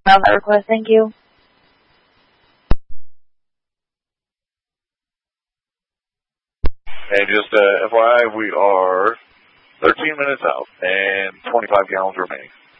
on that request. Thank you. And just FYI, we are 13 minutes out and 25 gallons remaining.